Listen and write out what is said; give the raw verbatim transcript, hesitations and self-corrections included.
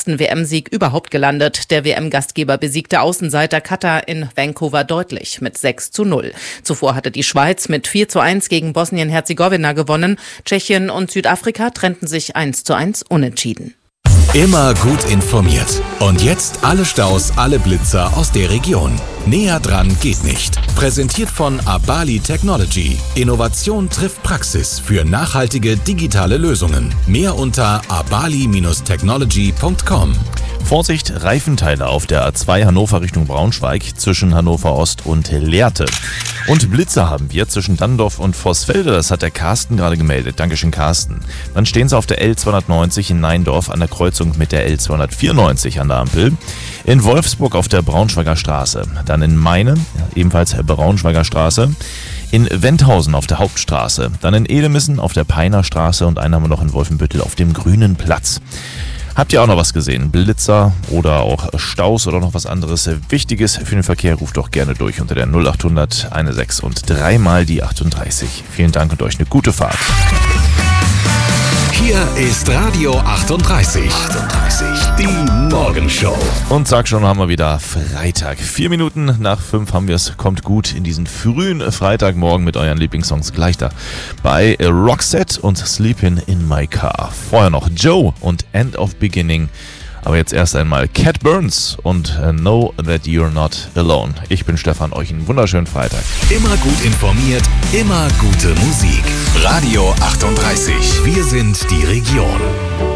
ersten W M-Sieg überhaupt gelandet. Der W M-Gastgeber besiegte Außenseiter Katar in Vancouver deutlich mit sechs zu null. Zuvor hatte die Schweiz mit vier zu eins gegen Bosnien-Herzegowina gewonnen. Tschechien und Südafrika trennten sich eins zu eins unentschieden. Immer gut informiert. Und jetzt alle Staus, alle Blitzer aus der Region. Näher dran geht nicht. Präsentiert von Abali Technology. Innovation trifft Praxis für nachhaltige digitale Lösungen. Mehr unter abali Bindestrich technology Punkt com. Vorsicht, Reifenteile auf der A zwei Hannover Richtung Braunschweig zwischen Hannover Ost und Lehrte. Und Blitzer haben wir zwischen Danndorf und Vossfelde, das hat der Carsten gerade gemeldet. Dankeschön, Carsten. Dann stehen sie auf der L zweihundertneunzig in Neindorf an der Kreuzung mit der L zweihundertvierundneunzig an der Ampel. In Wolfsburg auf der Braunschweiger Straße. Dann in Meine, ebenfalls Braunschweiger Straße. In Wendhausen auf der Hauptstraße. Dann in Edemissen auf der Peiner Straße und einen haben wir noch in Wolfenbüttel auf dem Grünen Platz. Habt ihr auch noch was gesehen? Blitzer oder auch Staus oder noch was anderes Wichtiges für den Verkehr? Ruft doch gerne durch unter der null achthundert sechzehn und dreimal die achtunddreißig. Vielen Dank und euch eine gute Fahrt. Hier ist Radio achtunddreißig. achtunddreißig, die Morgenshow. Und sag schon, haben wir wieder Freitag. Vier Minuten nach fünf haben wir es. Kommt gut in diesen frühen Freitagmorgen mit euren Lieblingssongs gleich da bei Roxette und Sleepin' in My Car. Vorher noch Joe und End of Beginning. Aber jetzt erst einmal Cat Burns und Know That You're Not Alone. Ich bin Stefan, euch einen wunderschönen Freitag. Immer gut informiert, immer gute Musik. Radio achtunddreißig. Wir sind die Region.